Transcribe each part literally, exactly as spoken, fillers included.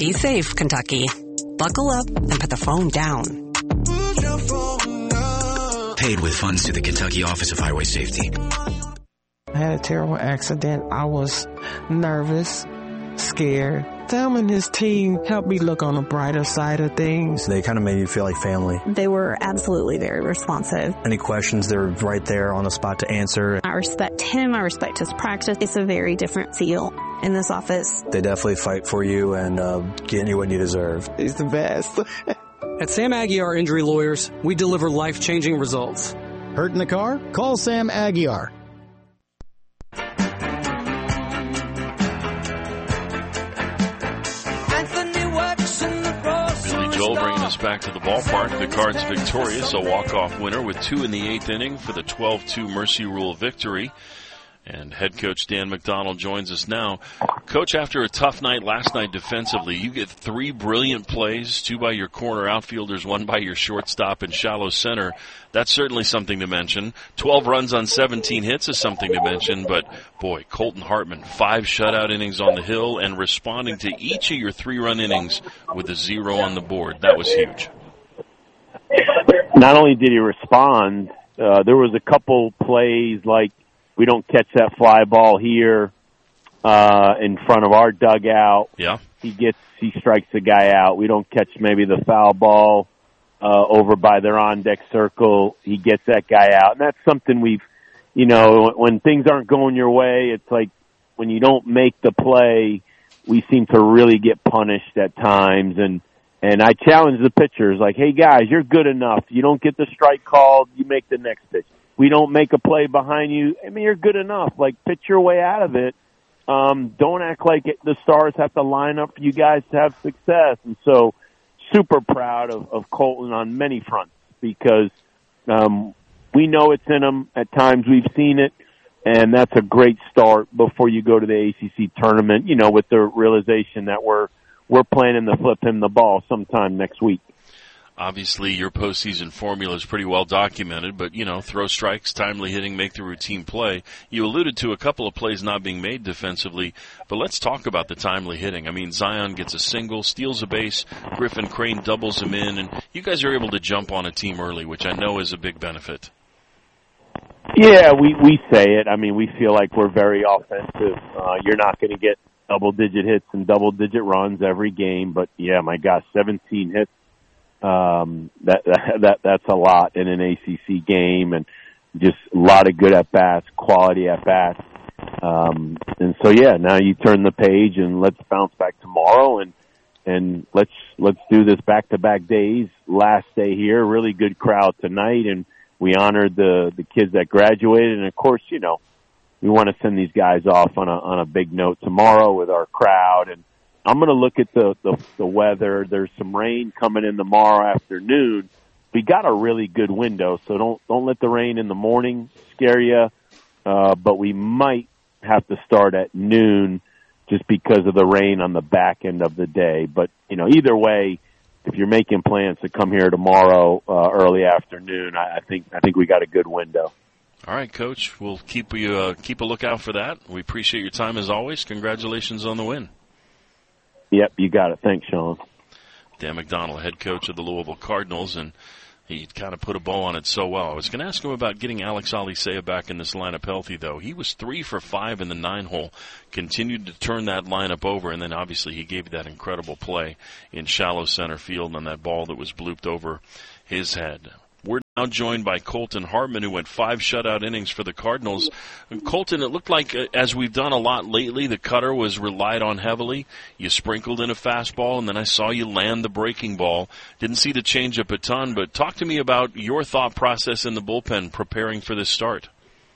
Be safe, Kentucky. Buckle up and put the phone down. Paid with funds to the Kentucky Office of Highway Safety. I had a terrible accident. I was nervous, scared. Sam and his team helped me look on the brighter side of things. They kind of made you feel like family. They were absolutely very responsive. Any questions, they're right there on the spot to answer. I respect him. I respect his practice. It's a very different feel in this office. They definitely fight for you and uh, getting you what you deserve. He's the best. At Sam Aguiar Injury Lawyers, we deliver life-changing results. Hurt in the car? Call Sam Aguiar. Joel bringing us back to the ballpark. The Cards victorious, a walk-off winner with two in the eighth inning for the twelve two Mercy Rule victory. And head coach Dan McDonnell joins us now. Coach, after a tough night last night defensively, you get three brilliant plays, two by your corner outfielders, one by your shortstop and shallow center. That's certainly something to mention. twelve runs on seventeen hits is something to mention, but boy, Colton Hartman, five shutout innings on the hill and responding to each of your three-run innings with a zero on the board. That was huge. Not only did he respond, uh, there was a couple plays like, we don't catch that fly ball here uh, in front of our dugout. Yeah, he gets he strikes the guy out. We don't catch maybe the foul ball uh, over by their on deck circle. He gets that guy out, and that's something we've, you know, when things aren't going your way, it's like when you don't make the play, we seem to really get punished at times. And and I challenge the pitchers, like, hey guys, you're good enough. You don't get the strike called, you make the next pitch. We don't make a play behind you. I mean, you're good enough. Like, pitch your way out of it. Um, don't act like it, the stars have to line up for you guys to have success. And so, super proud of, of Colton on many fronts because um, we know it's in him. At times, we've seen it, and that's a great start before you go to the A C C tournament. You know, with the realization that we're we're planning to flip him the ball sometime next week. Obviously, your postseason formula is pretty well documented, but, you know, throw strikes, timely hitting, make the routine play. You alluded to a couple of plays not being made defensively, but let's talk about the timely hitting. I mean, Zion gets a single, steals a base, Griffin Crane doubles him in, and you guys are able to jump on a team early, which I know is a big benefit. Yeah, we, we say it. I mean, we feel like we're very offensive. Uh, you're not going to get double-digit hits and double-digit runs every game, but, yeah, my gosh, seventeen hits. Um, that, that, that, that's a lot in an A C C game and just a lot of good at-bats, quality at-bats. Um, and so, yeah, now you turn the page and let's bounce back tomorrow and, and let's, let's do this back-to-back days. Last day here, really good crowd tonight, and we honored the, the kids that graduated. And of course, you know, we want to send these guys off on a, on a big note tomorrow with our crowd. And I'm going to look at the, the, the weather. There's some rain coming in tomorrow afternoon. We got a really good window, so don't, don't let the rain in the morning scare you. Uh, but we might have to start at noon just because of the rain on the back end of the day. But, you know, either way, if you're making plans to come here tomorrow, uh, early afternoon, I, I think, I think we got a good window. All right, Coach, we'll keep you, uh, keep a lookout for that. We appreciate your time as always. Congratulations on the win. Yep, you got it. Thanks, Sean. Dan McDonnell, head coach of the Louisville Cardinals, and he kind of put a bow on it so well. I was going to ask him about getting Alex Alicea back in this lineup healthy, though. He was three for five in the nine-hole, continued to turn that lineup over, and then obviously he gave that incredible play in shallow center field on that ball that was blooped over his head. We're now joined by Colton Hartman, who went five shutout innings for the Cardinals. And Colton, it looked like, uh, as we've done a lot lately, the cutter was relied on heavily. You sprinkled in a fastball, and then I saw you land the breaking ball. Didn't see the changeup a ton, but talk to me about your thought process in the bullpen preparing for this start.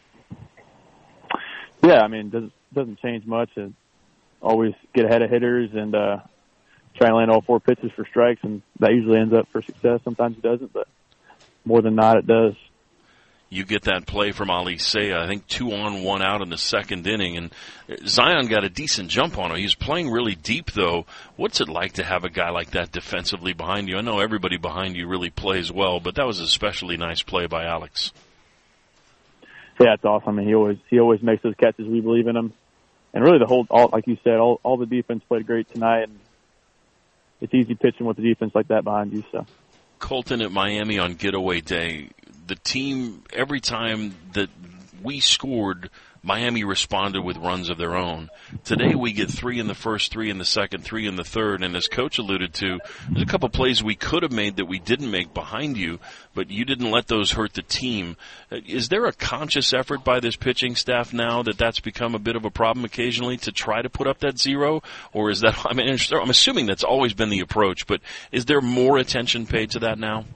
Yeah, I mean, it doesn't, doesn't change much. It always get ahead of hitters and uh, try and land all four pitches for strikes, and that usually ends up for success. Sometimes it doesn't, but more than not, it does. You get that play from Alicea, I think two on, one out in the second inning, and Zion got a decent jump on him. He was playing really deep, though. What's it like to have a guy like that defensively behind you? I know everybody behind you really plays well, but that was an especially nice play by Alex. Yeah, it's awesome. I mean, he always he always makes those catches. We believe in him, and really the whole, all, like you said, all all the defense played great tonight. And it's easy pitching with a defense like that behind you. So, Colton, at Miami on getaway day, the team, every time that we scored, Miami responded with runs of their own. Today we get three in the first, three in the second, three in the third, and as Coach alluded to, there's a couple plays we could have made that we didn't make behind you, but you didn't let those hurt the team. Is there a conscious effort by this pitching staff now that that's become a bit of a problem occasionally to try to put up that zero? Or is that, I mean, I'm assuming that's always been the approach, but is there more attention paid to that now?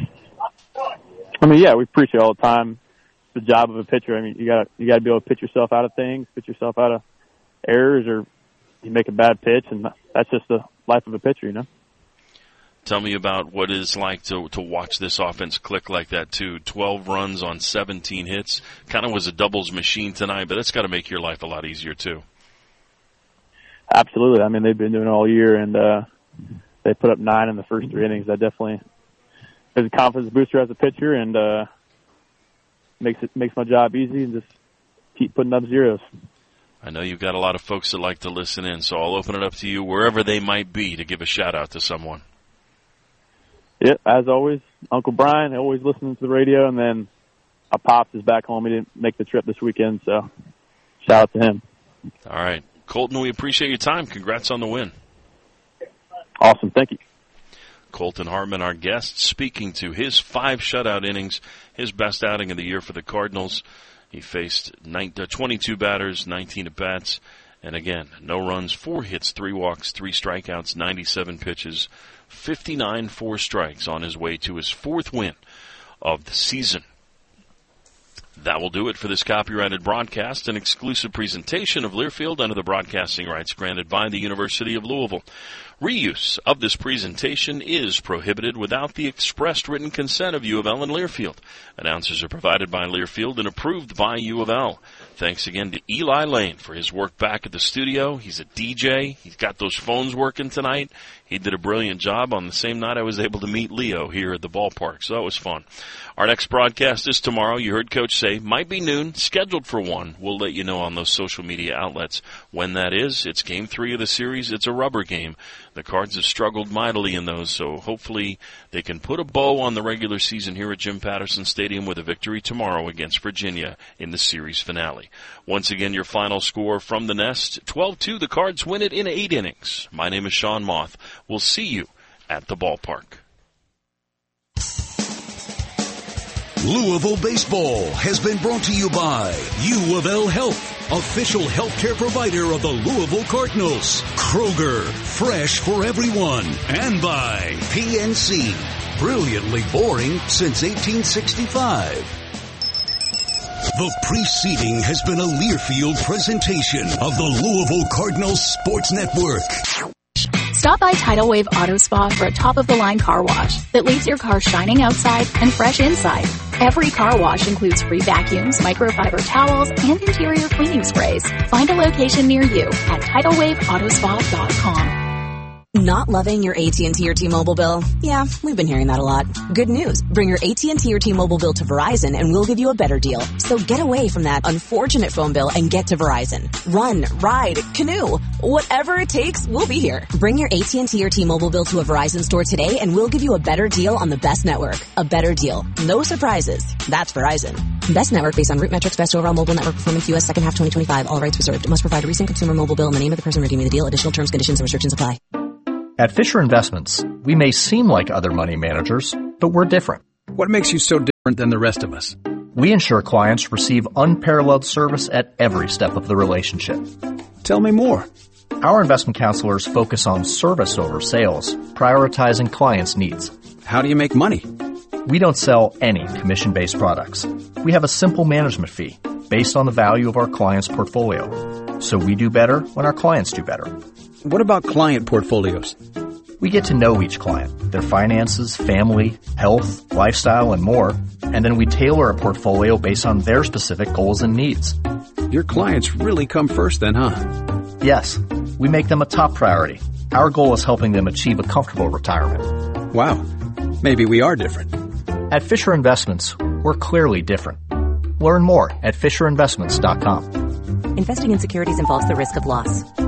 I mean, yeah, we preach it all the time. The job of a pitcher. I mean, you got you got to be able to pitch yourself out of things, pitch yourself out of errors, or you make a bad pitch, and that's just the life of a pitcher, you know. Tell me about what it's like to to watch this offense click like that too. Twelve runs on seventeen hits, kind of was a doubles machine tonight, but that's got to make your life a lot easier too. Absolutely. I mean, they've been doing it all year, and uh, they put up nine in the first three innings. That definitely is a confidence booster as a pitcher, and uh, makes it makes my job easy, and just keep putting up zeros. I know you've got a lot of folks that like to listen in, so I'll open it up to you wherever they might be to give a shout out to someone. Yeah, as always, Uncle Brian, always listening to the radio, and then my pops is back home. He didn't make the trip this weekend, so shout out to him. All right. Colton, we appreciate your time. Congrats on the win. Awesome. Thank you. Colton Hartman, our guest, speaking to his five shutout innings, his best outing of the year for the Cardinals. He faced twenty-two batters, nineteen at-bats, and again, no runs, four hits, three walks, three strikeouts, ninety-seven pitches, fifty-nine four strikes on his way to his fourth win of the season. That will do it for this copyrighted broadcast, an exclusive presentation of Learfield under the broadcasting rights granted by the University of Louisville. Reuse of this presentation is prohibited without the expressed written consent of U of L and Learfield. Announcers are provided by Learfield and approved by U of L. Thanks again to Eli Lane for his work back at the studio. He's a D J. He's got those phones working tonight. He did a brilliant job on the same night I was able to meet Leo here at the ballpark, so that was fun. Our next broadcast is tomorrow. You heard Coach say, might be noon, scheduled for one. We'll let you know on those social media outlets when that is. It's game three of the series. It's a rubber game. The Cards have struggled mightily in those, so hopefully they can put a bow on the regular season here at Jim Patterson Stadium with a victory tomorrow against Virginia in the series finale. Once again, your final score from the Nest, twelve two. The Cards win it in eight innings. My name is Sean Moth. We'll see you at the ballpark. Louisville Baseball has been brought to you by U of L Health, official healthcare provider of the Louisville Cardinals. Kroger, fresh for everyone. And by P N C, brilliantly boring since eighteen sixty-five. The preceding has been a Learfield presentation of the Louisville Cardinals Sports Network. Stop by Tidal Wave Auto Spa for a top-of-the-line car wash that leaves your car shining outside and fresh inside. Every car wash includes free vacuums, microfiber towels, and interior cleaning sprays. Find a location near you at tidal wave auto spa dot com. Not loving your A T and T or T-Mobile bill? Yeah, we've been hearing that a lot. Good news. Bring your A T and T or T-Mobile bill to Verizon and we'll give you a better deal. So get away from that unfortunate phone bill and get to Verizon. Run, ride, canoe. Whatever it takes, we'll be here. Bring your A T and T or T-Mobile bill to a Verizon store today and we'll give you a better deal on the best network. A better deal. No surprises. That's Verizon. Best network based on root metrics, best overall mobile network performance, U S second half twenty twenty-five. All rights reserved. Must provide a recent consumer mobile bill in the name of the person redeeming the deal. Additional terms, conditions, and restrictions apply. At Fisher Investments, we may seem like other money managers, but we're different. What makes you so different than the rest of us? We ensure clients receive unparalleled service at every step of the relationship. Tell me more. Our investment counselors focus on service over sales, prioritizing clients' needs. How do you make money? We don't sell any commission-based products. We have a simple management fee based on the value of our client's portfolio. So we do better when our clients do better. What about client portfolios? We get to know each client, their finances, family, health, lifestyle, and more, and then we tailor a portfolio based on their specific goals and needs. Your clients really come first then, huh? Yes. We make them a top priority. Our goal is helping them achieve a comfortable retirement. Wow. Maybe we are different. At Fisher Investments, we're clearly different. Learn more at fisher investments dot com. Investing in securities involves the risk of loss.